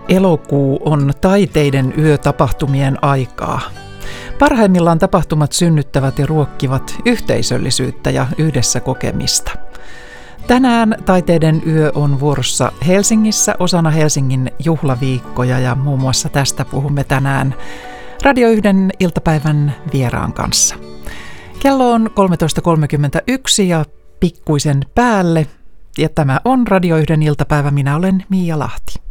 Elokuu on taiteiden yötapahtumien aikaa. Parhaimmillaan tapahtumat synnyttävät ja ruokkivat yhteisöllisyyttä ja yhdessä kokemista. Tänään Taiteiden yö on vuorossa Helsingissä osana Helsingin juhlaviikkoja ja muun muassa tästä puhumme tänään Radio 1 iltapäivän vieraan kanssa. Kello on 13.31 ja pikkuisen päälle ja tämä on Radio 1 iltapäivä. Minä olen Miia Lahti.